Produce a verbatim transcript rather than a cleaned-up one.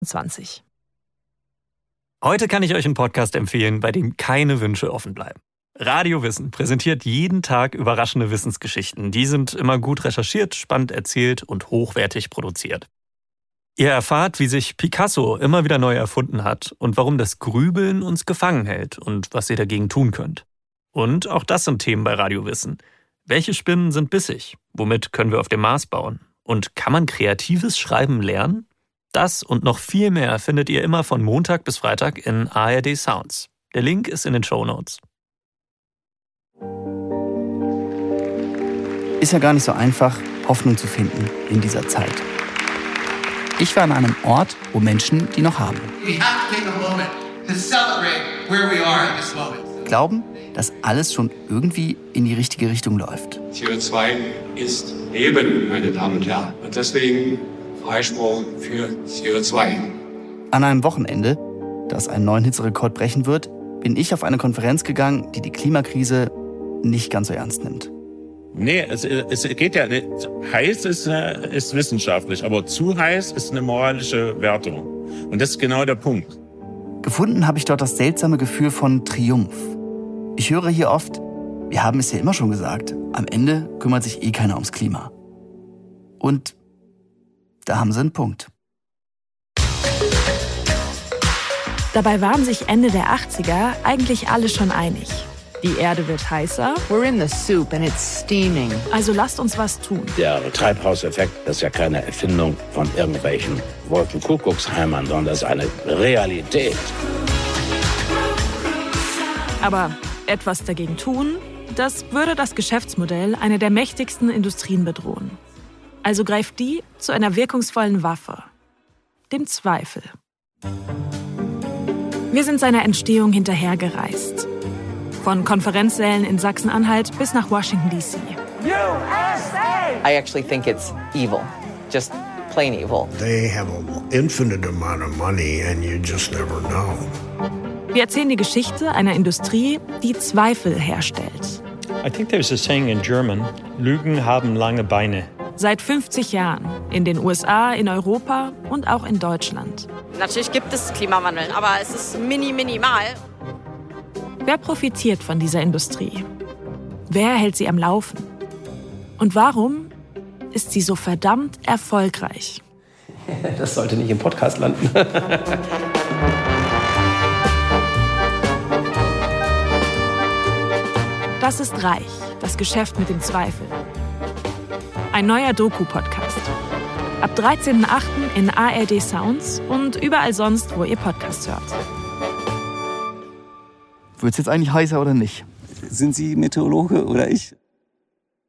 zwanzig. Heute kann ich euch einen Podcast empfehlen, bei dem keine Wünsche offen bleiben. Radio Wissen präsentiert jeden Tag überraschende Wissensgeschichten. Die sind immer gut recherchiert, spannend erzählt und hochwertig produziert. Ihr erfahrt, wie sich Picasso immer wieder neu erfunden hat und warum das Grübeln uns gefangen hält und was ihr dagegen tun könnt. Und auch das sind Themen bei Radio Wissen. Welche Spinnen sind bissig? Womit können wir auf dem Mars bauen? Und kann man kreatives Schreiben lernen? Das und noch viel mehr findet ihr immer von Montag bis Freitag in A R D Sounds. Der Link ist in den Shownotes. Ist ja gar nicht so einfach, Hoffnung zu finden in dieser Zeit. Ich war an einem Ort, wo Menschen die noch haben. Glauben, dass alles schon irgendwie in die richtige Richtung läuft. C O zwei ist Leben, meine Damen und Herren. Und deswegen Freispruch für C O zwei. An einem Wochenende, das einen neuen Hitzerekord brechen wird, bin ich auf eine Konferenz gegangen, die die Klimakrise nicht ganz so ernst nimmt. Nee, es, es geht ja nicht. Heiß ist, ist wissenschaftlich, aber zu heiß ist eine moralische Wertung. Und das ist genau der Punkt. Gefunden habe ich dort das seltsame Gefühl von Triumph. Ich höre hier oft, wir haben es ja immer schon gesagt, am Ende kümmert sich eh keiner ums Klima. Und da haben sie einen Punkt. Dabei waren sich Ende der achtziger eigentlich alle schon einig. Die Erde wird heißer. We're in the soup and it's steaming. Also lasst uns was tun. Der Treibhauseffekt, das ist ja keine Erfindung von irgendwelchen Wolkenkuckucksheimern, sondern das ist eine Realität. Aber etwas dagegen tun, das würde das Geschäftsmodell einer der mächtigsten Industrien bedrohen. Also greift die zu einer wirkungsvollen Waffe, dem Zweifel. Wir sind seiner Entstehung hinterhergereist. Von Konferenzsälen in Sachsen-Anhalt bis nach Washington D C. U S A! I actually think it's evil. Just plain evil. They have an infinite amount of money and you just never know. Wir erzählen die Geschichte einer Industrie, die Zweifel herstellt. I think there's a saying in German, Lügen haben lange Beine. Seit fünfzig Jahren in den U S A, in Europa und auch in Deutschland. Natürlich gibt es Klimawandel, aber es ist mini, minimal. Wer profitiert von dieser Industrie? Wer hält sie am Laufen? Und warum ist sie so verdammt erfolgreich? Das sollte nicht im Podcast landen. Das ist Reich, das Geschäft mit dem Zweifel. Ein neuer Doku-Podcast. Ab dreizehnten achten in A R D Sounds und überall sonst, wo ihr Podcasts hört. Wird's jetzt eigentlich heißer oder nicht? Sind Sie Meteorologe oder ich?